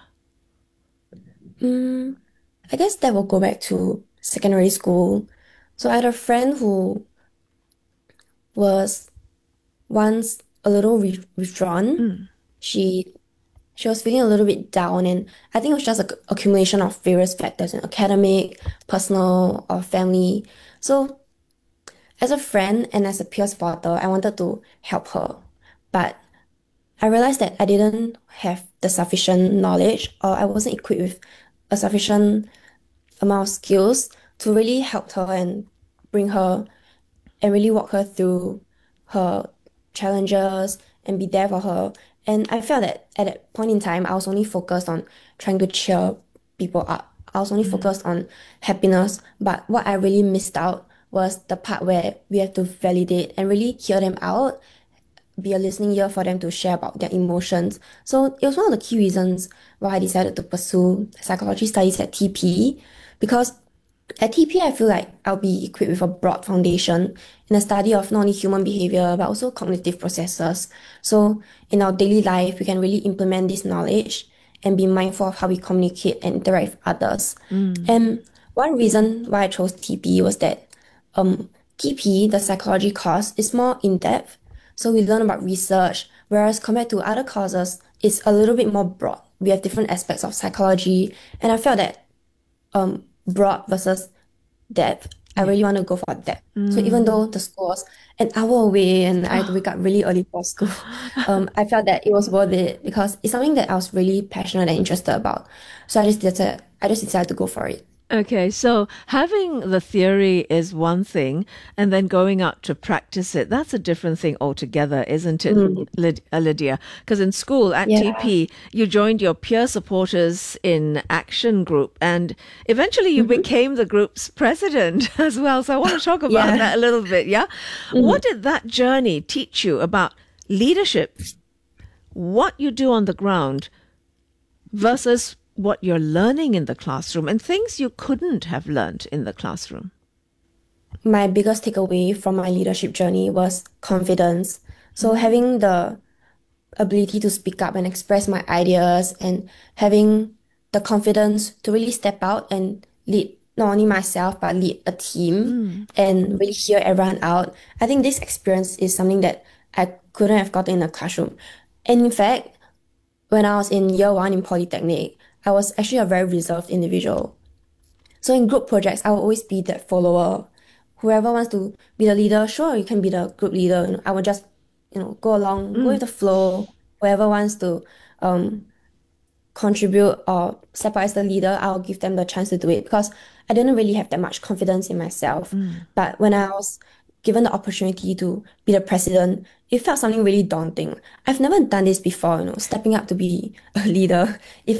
Mm, I guess that will go back to secondary school. So I had a friend who was once a little re- withdrawn. Mm. She she was feeling a little bit down, and I think it was just an accumulation of various factors, in academic, personal, or family. So as a friend and as a peer supporter, I wanted to help her. But I realized that I didn't have the sufficient knowledge or I wasn't equipped with a sufficient amount of skills to really help her and bring her and really walk her through her challenges and be there for her. And I felt that at that point in time, I was only focused on trying to cheer people up. I was only mm-hmm. focused on happiness. But what I really missed out was the part where we have to validate and really hear them out, be a listening ear for them to share about their emotions. So it was one of the key reasons why I decided to pursue psychology studies at T P, because at T P, I feel like I'll be equipped with a broad foundation in the study of not only human behavior, but also cognitive processes. So in our daily life, we can really implement this knowledge and be mindful of how we communicate and interact with others. Mm. And one reason why I chose T P was that um, T P, the psychology course, is more in-depth. So we learn about research, whereas compared to other courses, it's a little bit more broad. We have different aspects of psychology. And I felt that um, broad versus depth, I really want to go for depth. Mm. So even though the school was an hour away and I had to wake up really early for school, um, I felt that it was worth it because it's something that I was really passionate and interested about. So I just decided, I just decided to go for it. Okay, so having the theory is one thing, and then going out to practice it, that's a different thing altogether, isn't it, mm. Lyd- Lydia? Because in school at yeah. T P, you joined your peer supporters in action group, and eventually you mm-hmm. became the group's president as well. So I want to talk about yeah. that a little bit, yeah? Mm-hmm. What did that journey teach you about leadership, what you do on the ground versus what you're learning in the classroom and things you couldn't have learned in the classroom? My biggest takeaway from my leadership journey was confidence. So having the ability to speak up and express my ideas and having the confidence to really step out and lead not only myself, but lead a team mm. and really hear everyone out. I think this experience is something that I couldn't have gotten in a classroom. And in fact, when I was in year one in Polytechnic, I was actually a very reserved individual. So in group projects, I will always be that follower. Whoever wants to be the leader, sure, you can be the group leader. You know, I will just, you know, go along, mm. go with the flow. Whoever wants to um, contribute or step out as the leader, I'll give them the chance to do it because I didn't really have that much confidence in myself. Mm. But when I was given the opportunity to be the president, it felt something really daunting. I've never done this before, you know, stepping up to be a leader. If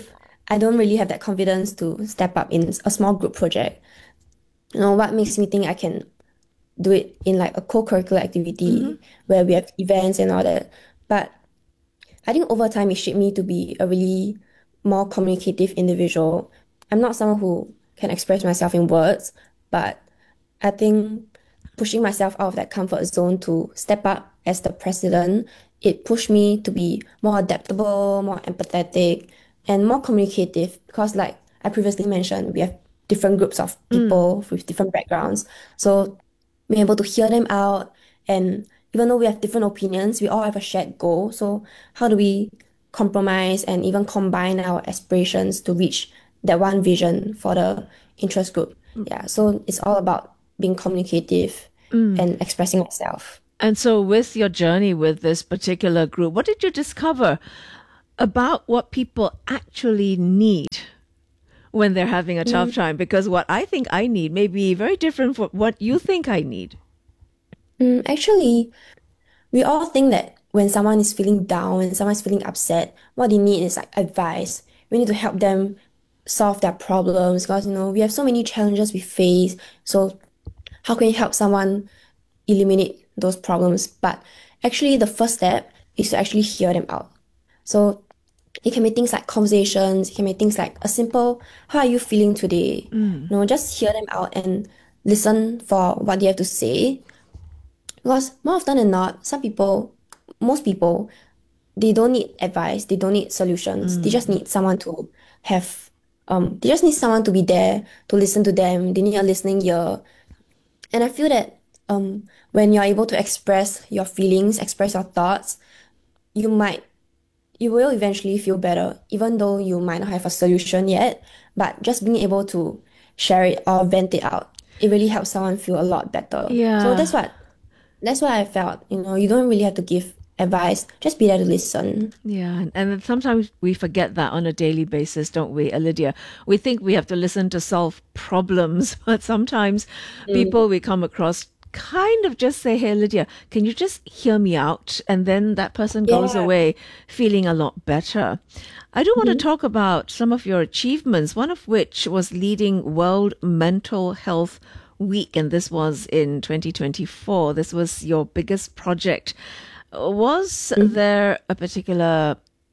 I don't really have that confidence to step up in a small group project. You know, what makes me think I can do it in like a co-curricular activity mm-hmm. where we have events and all that. But I think over time it shaped me to be a really more communicative individual. I'm not someone who can express myself in words, but I think pushing myself out of that comfort zone to step up as the president, it pushed me to be more adaptable, more empathetic, and more communicative, because like I previously mentioned, we have different groups of people mm. with different backgrounds. So being able to hear them out, and even though we have different opinions, we all have a shared goal. So how do we compromise and even combine our aspirations to reach that one vision for the interest group? Mm. Yeah, so it's all about being communicative mm. and expressing myself. And so with your journey with this particular group, what did you discover about what people actually need when they're having a tough mm. time? Because what I think I need may be very different from what you think I need. Mm, actually, we all think that when someone is feeling down and someone's feeling upset, what they need is like advice. We need to help them solve their problems, because, you know, we have so many challenges we face. So how can you help someone eliminate those problems? But actually the first step is to actually hear them out. So it can be things like conversations, it can be things like a simple, how are you feeling today? Mm. You know, just hear them out and listen for what they have to say. Because more often than not, some people, most people, they don't need advice, they don't need solutions. Mm. They just need someone to have, um, they just need someone to be there, to listen to them. They need a listening ear. And I feel that um, when you're able to express your feelings, express your thoughts, you might, you will eventually feel better, even though you might not have a solution yet. But just being able to share it or vent it out, it really helps someone feel a lot better. Yeah. So that's what, that's what I felt. You know, you don't really have to give advice, just be there to listen. Yeah, and sometimes we forget that on a daily basis, don't we, Lydia? We think we have to listen to solve problems, but sometimes mm. people we come across kind of just say, hey, Lydia, can you just hear me out? And then that person goes yeah. away feeling a lot better. I do want mm-hmm. to talk about some of your achievements, one of which was leading World Mental Health Week, and this was in twenty twenty-four. This was your biggest project. Was mm-hmm. there a particular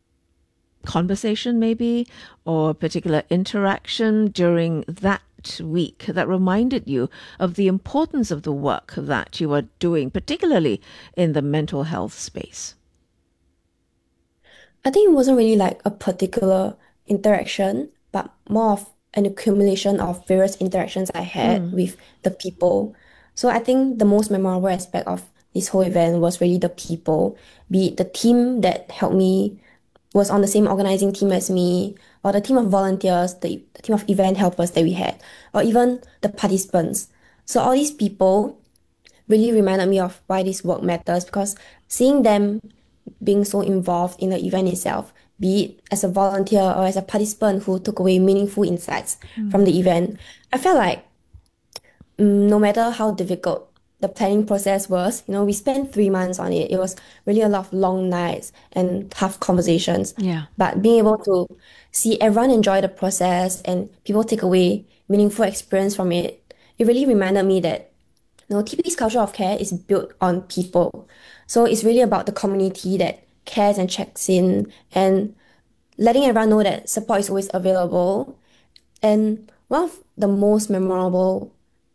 conversation maybe or a particular interaction during that week that reminded you of the importance of the work that you were doing, particularly in the mental health space? I think it wasn't really like a particular interaction, but more of an accumulation of various interactions I had mm. with the people. So I think the most memorable aspect of this whole event was really the people, be it the team that helped me, was on the same organizing team as me, or the team of volunteers, the, the team of event helpers that we had, or even the participants. So all these people really reminded me of why this work matters, because seeing them being so involved in the event itself, be it as a volunteer or as a participant who took away meaningful insights mm. from the event, I felt like um, no matter how difficult the planning process was, you know, we spent three months on it. It was really a lot of long nights and tough conversations. Yeah. But being able to see everyone enjoy the process and people take away meaningful experience from it, it really reminded me that, you know, T P's culture of care is built on people. So it's really about the community that cares and checks in, and letting everyone know that support is always available. And one of the most memorable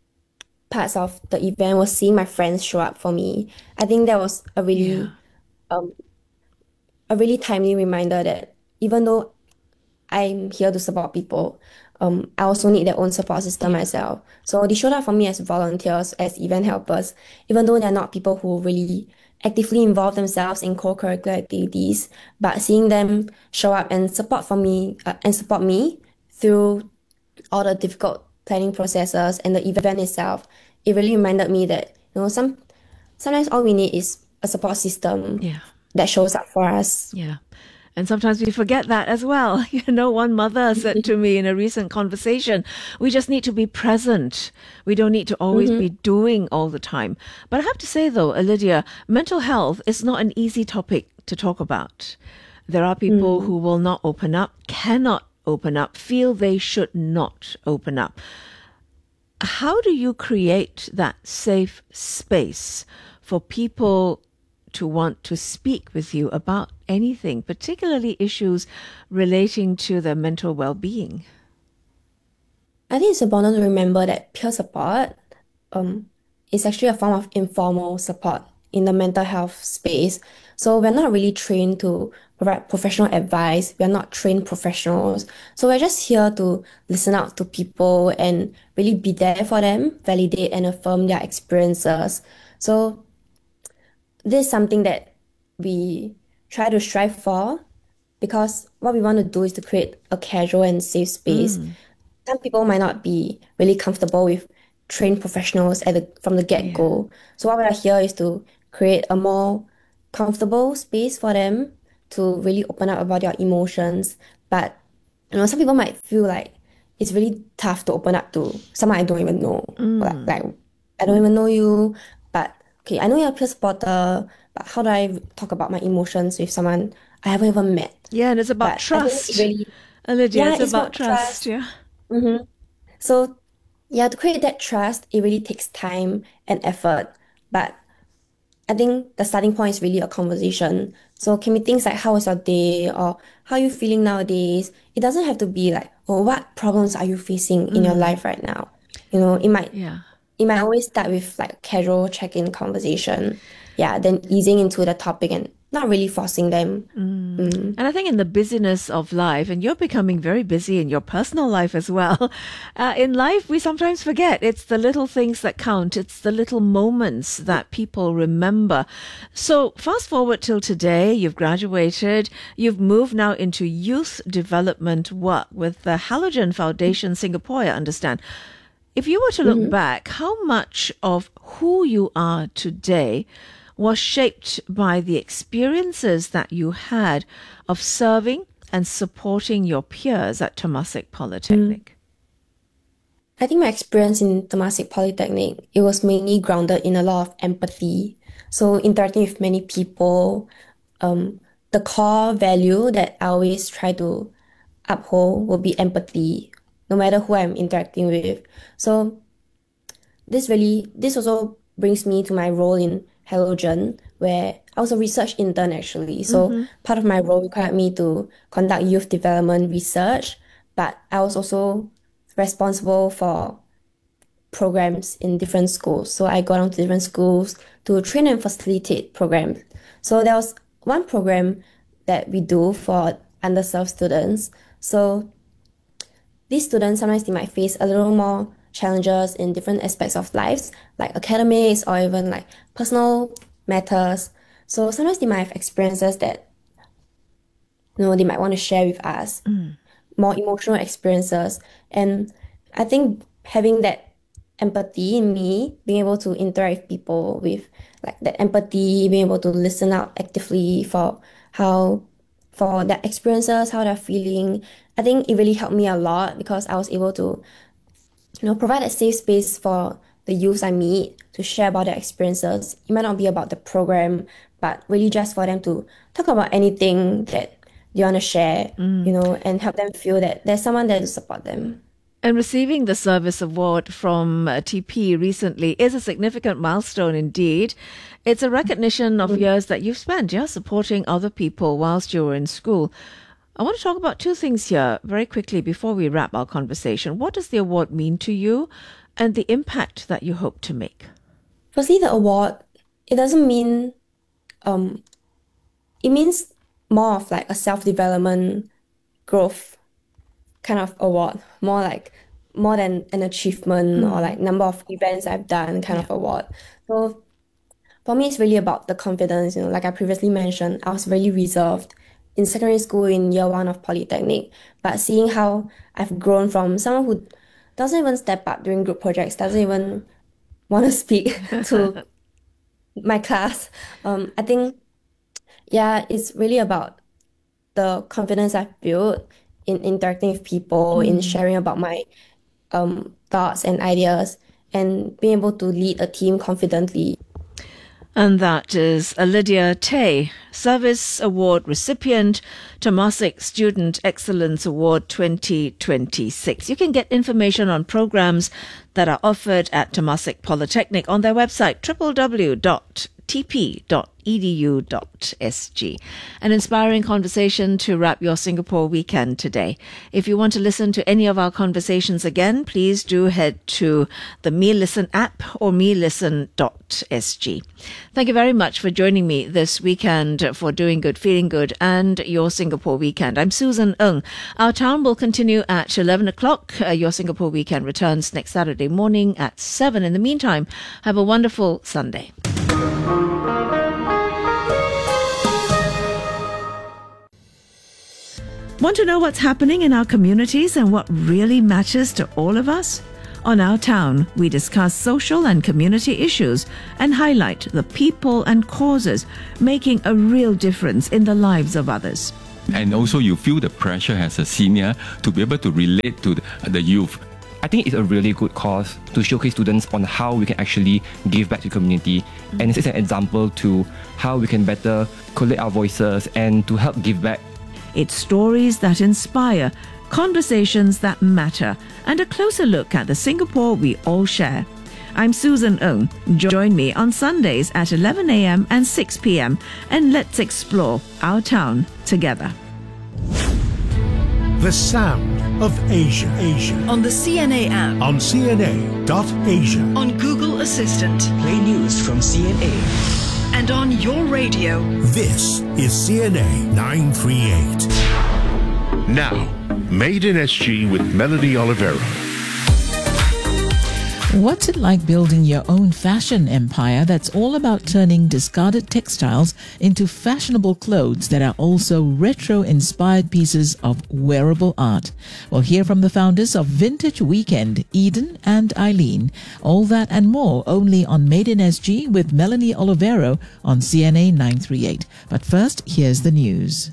parts of the event was seeing my friends show up for me. I think that was a really, yeah. um, a really timely reminder that even though I'm here to support people, um, I also need their own support system myself. So they showed up for me as volunteers, as event helpers, even though they're not people who really actively involve themselves in co-curricular activities, but seeing them show up and support for me uh, and support me through all the difficult planning processes and the event itself, it really reminded me that, you know, some sometimes all we need is a support system yeah. that shows up for us. Yeah. And sometimes we forget that as well. You know, one mother said to me in a recent conversation, we just need to be present. We don't need to always mm-hmm. be doing all the time. But I have to say, though, Lydia, mental health is not an easy topic to talk about. There are people mm. who will not open up, cannot open up, feel they should not open up. How do you create that safe space for people to want to speak with you about anything, particularly issues relating to their mental well-being? I think it's important to remember that peer support um, is actually a form of informal support in the mental health space. So we're not really trained to provide professional advice. We're not trained professionals. So we're just here to listen out to people and really be there for them, validate and affirm their experiences. So this is something that we try to strive for, because what we want to do is to create a casual and safe space. Mm. Some people might not be really comfortable with trained professionals at the, from the get-go. Yeah. So what we are here is to create a more comfortable space for them to really open up about their emotions. But you know, some people might feel like it's really tough to open up to someone I don't even know. Mm. Like, like I don't even know you, but okay, I know you're a peer supporter, but how do I talk about my emotions with someone I haven't even met? Yeah, and it's about but trust. Really, Lydia, yeah, it's, it's about, about trust. trust. Yeah. Mm-hmm. So, yeah, to create that trust, it really takes time and effort. But I think the starting point is really a conversation. So it can be things like, how was your day? Or how are you feeling nowadays? It doesn't have to be like, oh, what problems are you facing in mm. your life right now? You know, it might, yeah. it might always start with like casual check-in conversation. Yeah, then easing into the topic and not really forcing them. Mm. Mm. And I think in the busyness of life, and you're becoming very busy in your personal life as well, uh, in life we sometimes forget it's the little things that count. It's the little moments that people remember. So fast forward till today, you've graduated, you've moved now into youth development work with the Halogen Foundation Singapore, I understand. If you were to look mm-hmm. back, how much of who you are today was shaped by the experiences that you had of serving and supporting your peers at Temasek Polytechnic? I think my experience in Temasek Polytechnic, it was mainly grounded in a lot of empathy. So interacting with many people, um, the core value that I always try to uphold will be empathy, no matter who I'm interacting with. So this really, this also brings me to my role in Halogen, where I was a research intern actually. So mm-hmm. part of my role required me to conduct youth development research, but I was also responsible for programs in different schools. So I got onto different schools to train and facilitate programs. So there was one program that we do for underserved students. So these students, sometimes they might face a little more challenges in different aspects of lives, like academics or even like personal matters. So sometimes they might have experiences that, you know, they might want to share with us, mm. more emotional experiences. And I think having that empathy in me, being able to interact with people with like that empathy, being able to listen out actively for how, for their experiences, how they're feeling, I think it really helped me a lot, because I was able to, you know, provide a safe space for the youths I meet to share about their experiences. It might not be about the program, but really just for them to talk about anything that they want to share, mm. you know, and help them feel that there's someone there to support them. And receiving the service award from uh, T P recently is a significant milestone indeed. It's a recognition of mm. years that you've spent, yeah, supporting other people whilst you were in school. I want to talk about two things here very quickly before we wrap our conversation. What does the award mean to you and the impact that you hope to make? Firstly, the award, it doesn't mean, um, it means more of like a self-development growth kind of award, more like, more than an achievement mm. or like number of events I've done kind yeah. of award. So for me, it's really about the confidence, you know, like I previously mentioned, I was really reserved in secondary school in year one of Polytechnic, but seeing how I've grown from someone who doesn't even step up during group projects, doesn't even want to speak to my class, um, I think, yeah, it's really about the confidence I've built in interacting with people, mm. in sharing about my um, thoughts and ideas, and being able to lead a team confidently. And that is Lydia Tay, Service Award recipient, Temasek Student Excellence Award twenty twenty-six. You can get information on programs that are offered at Temasek Polytechnic on their website, w w w dot t p dot e d u dot s g. An inspiring conversation to wrap your Singapore weekend today. If you want to listen to any of our conversations again, please do head to the Me Listen app or me listen dot s g. Thank you very much for joining me this weekend for Doing Good, Feeling Good and your Singapore weekend. I'm Susan Ng. Our town will continue at eleven o'clock. Uh, your Singapore weekend returns next Saturday morning at seven. In the meantime, have a wonderful Sunday. Want to know what's happening in our communities and what really matters to all of us? On Our Town, we discuss social and community issues and highlight the people and causes making a real difference in the lives of others. And also you feel the pressure as a senior to be able to relate to the, the youth. I think it's a really good cause to showcase students on how we can actually give back to the community. Mm-hmm. And it's an example to how we can better collect our voices and to help give back. It's stories that inspire, conversations that matter, and a closer look at the Singapore we all share. I'm Susan Ng. Join me on Sundays at eleven a m and six p m and let's explore our town together. The Sound of Asia. Asia. On the C N A app. On c n a dot asia. On Google Assistant. Play news from C N A. And on your radio. This is C N A nine thirty-eight. Now, Made in S G with Melanie Oliveira. What's it like building your own fashion empire that's all about turning discarded textiles into fashionable clothes that are also retro-inspired pieces of wearable art? We'll hear from the founders of Vintage Weekend, Eden and Eileen. All that and more only on Made in S G with Melanie Olivero on C N A nine thirty-eight. But first, here's the news.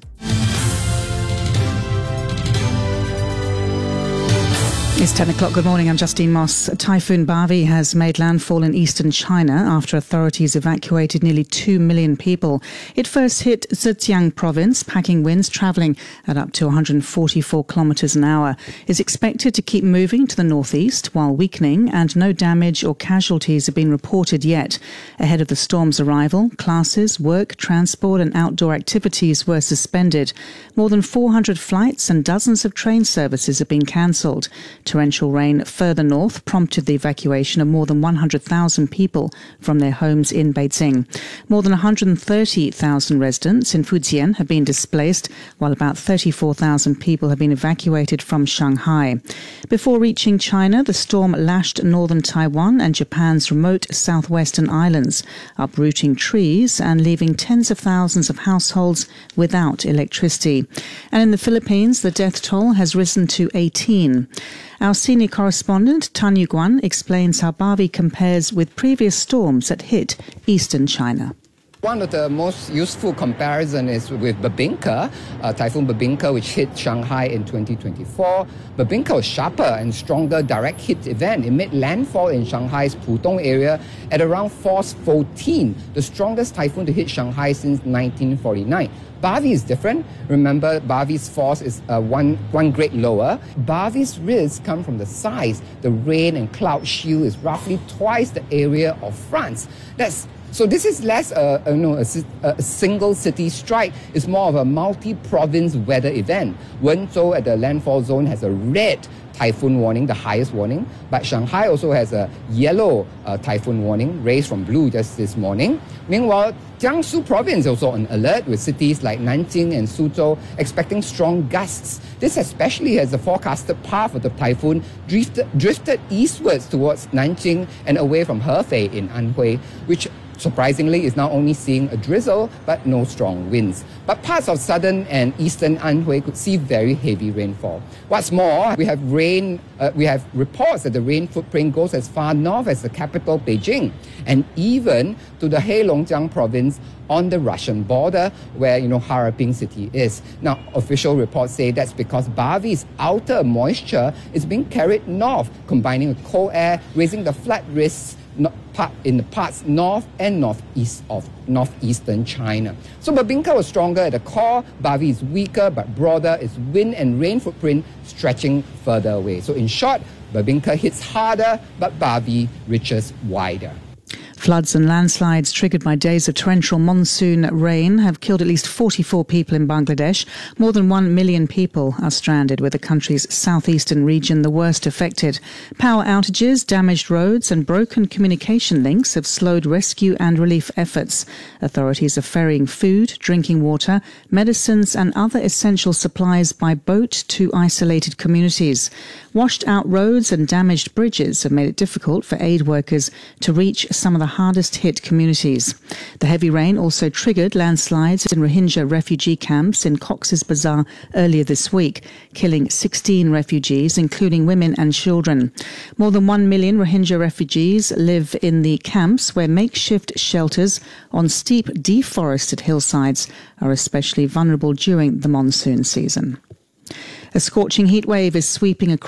It's ten o'clock. Good morning. I'm Justine Moss. Typhoon Bavi has made landfall in eastern China after authorities evacuated nearly two million people. It first hit Zhejiang province, packing winds travelling at up to one hundred forty-four kilometres an hour. Is expected to keep moving to the northeast while weakening, and no damage or casualties have been reported yet. Ahead of the storm's arrival, classes, work, transport and outdoor activities were suspended. More than four hundred flights and dozens of train services have been cancelled. Torrential rain further north prompted the evacuation of more than one hundred thousand people from their homes in Beijing. More than one hundred thirty thousand residents in Fujian have been displaced, while about thirty-four thousand people have been evacuated from Shanghai. Before reaching China, the storm lashed northern Taiwan and Japan's remote southwestern islands, uprooting trees and leaving tens of thousands of households without electricity. And in the Philippines, the death toll has risen to eighteen. Our senior correspondent, Tan Yu Guan, explains how Bavi compares with previous storms that hit eastern China. One of the most useful comparison is with Babinka, uh, Typhoon Babinka, which hit Shanghai in twenty twenty-four. Babinka was sharper and stronger direct hit event. It made landfall in Shanghai's Pudong area at around force fourteen, the strongest typhoon to hit Shanghai since nineteen forty-nine. Bavi is different. Remember, Bavi's force is uh, one, one grade lower. Bavi's risks come from the size. The rain and cloud shield is roughly twice the area of France. That's So this is less uh, you know, a, a single city strike. It's more of a multi-province weather event. Wenzhou at the landfall zone has a red typhoon warning, the highest warning. But Shanghai also has a yellow uh, typhoon warning, raised from blue just this morning. Meanwhile, Jiangsu province also on alert, with cities like Nanjing and Suzhou expecting strong gusts. This especially as the forecasted path of the typhoon drifted, drifted eastwards towards Nanjing and away from Hefei in Anhui, which surprisingly is now only seeing a drizzle but no strong winds. But parts of southern and eastern Anhui could see very heavy rainfall. What's more, we have rain. Uh, we have reports that the rain footprint goes as far north as the capital Beijing, and even to the Heilongjiang province on the Russian border, where you know Harbin city is. Now, official reports say that's because Bavi's outer moisture is being carried north, combining with cold air, raising the flood risks no, part, in the parts north and northeast of northeastern China. So Babinka was stronger at the core, Bavi is weaker but broader, its wind and rain footprint stretching further away. So in short, Babinka hits harder, but Bavi reaches wider. Floods and landslides triggered by days of torrential monsoon rain have killed at least forty-four people in Bangladesh. More than one million people are stranded, with the country's southeastern region the worst affected. Power outages, damaged roads and broken communication links have slowed rescue and relief efforts. Authorities are ferrying food, drinking water, medicines and other essential supplies by boat to isolated communities. Washed out roads and damaged bridges have made it difficult for aid workers to reach some of the hardest hit communities. The heavy rain also triggered landslides in Rohingya refugee camps in Cox's Bazar earlier this week, killing sixteen refugees, including women and children. More than one million Rohingya refugees live in the camps, where makeshift shelters on steep, deforested hillsides are especially vulnerable during the monsoon season. A scorching heat wave is sweeping across